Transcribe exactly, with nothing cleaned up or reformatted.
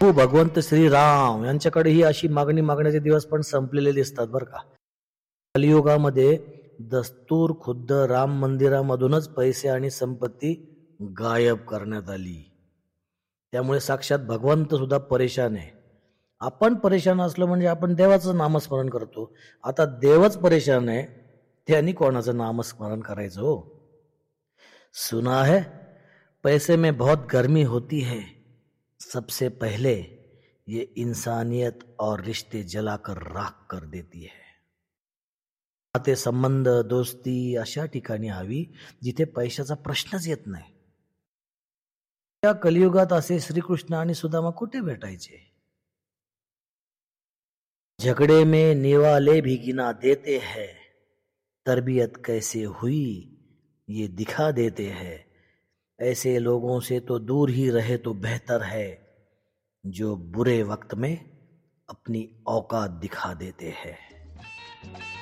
हो, भगवंत श्रीराम यांच्याकडेही अशी मागणी मागण्याचे दिवस पण संपलेले दिसतात बरं का. कलियुगामध्ये दस्तूर खुद्द राम मंदिरामधूनच पैसे आणि संपत्ती गायब करण्यात आली. त्यामुळे साक्षात भगवंत सुद्धा परेशान आहे. आपण परेशान असलो म्हणजे आपण देवाचं नामस्मरण करतो. आता देवच परेशान आहे, त्यांनी कोणाचं नामस्मरण करायचं हो. सुना है पैसे में बहुत गर्मी होती है, सबसे पहले ये इंसानियत और रिश्ते जलाकर राख कर देती है. नाते संबंध दोस्ती अशा ठिकाणी हवी जिथे पैशाचा प्रश्नच येत नाही. या कलियुगात असे श्रीकृष्ण आणि सुदामा कुठे भेटायचे? झगड़े में निवाले भी गिना देते हैं, तरबियत कैसे हुई ये दिखा देते हैं. ऐसे लोगों से तो दूर ही रहे तो बेहतर है, जो बुरे वक्त में अपनी औकात दिखा देते हैं.